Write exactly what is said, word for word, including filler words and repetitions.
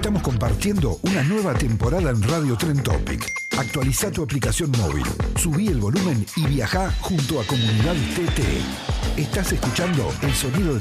Estamos compartiendo una nueva temporada en Radio Trend Topic. Actualiza tu aplicación móvil, subí el volumen y viajá junto a Comunidad T T. Estás escuchando el sonido de